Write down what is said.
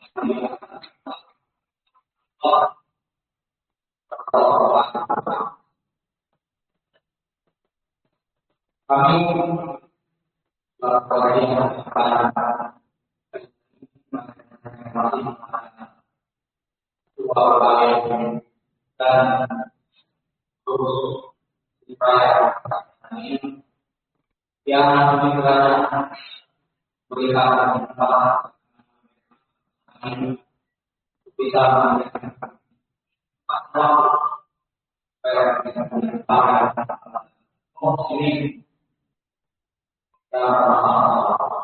Kami berkoordinasi dua lain dan terus dipercaya ini yang juga berikan bisa menjadi faktor para muslim dan